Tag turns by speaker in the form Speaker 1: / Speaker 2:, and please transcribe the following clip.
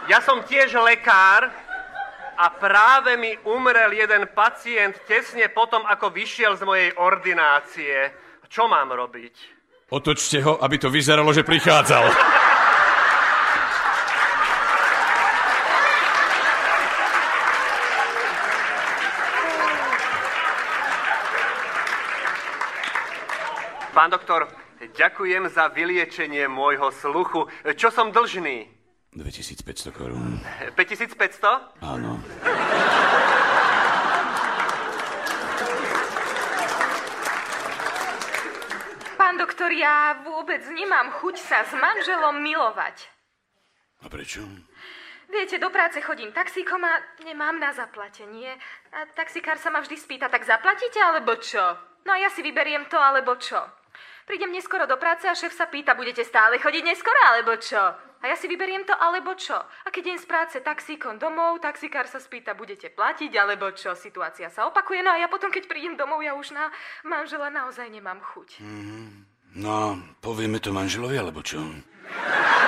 Speaker 1: Ja som tiež lekár a práve mi umrel jeden pacient tesne potom, ako vyšiel z mojej ordinácie. Čo mám robiť?
Speaker 2: Otočte ho, aby to vyzeralo, že prichádzal.
Speaker 1: Pán doktor, ďakujem za vyliečenie môjho sluchu. Čo som dlžný?
Speaker 2: 2500 korún.
Speaker 1: 5500?
Speaker 2: Áno.
Speaker 3: Pán doktor, ja vôbec nemám chuť sa s manželom milovať.
Speaker 2: A prečo?
Speaker 3: Viete, do práce chodím taxíkom a nemám na zaplatenie. A taxikár sa ma vždy spýta, tak zaplatíte alebo čo? No a ja si vyberiem to alebo čo. Prídem neskoro do práce a šéf sa pýta, budete stále chodiť neskoro alebo čo? A ja si vyberiem to alebo čo. A keď idem z práce taxíkom domov, taxikár sa spýta, budete platiť alebo čo. Situácia sa opakuje, no a ja potom, keď prídem domov, ja už na manžela naozaj nemám chuť.
Speaker 2: No, povieme to manželovi alebo čo?